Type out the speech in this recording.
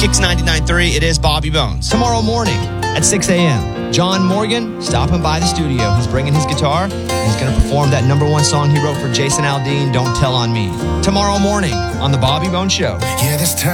Kicks 99.3, it is Bobby Bones. Tomorrow morning at 6 a.m., John Morgan stopping by the studio. He's bringing his guitar. He's going to perform that number one song he wrote for Jason Aldean, Don't Tell on Me. Tomorrow morning on The Bobby Bones Show. Yeah, this time.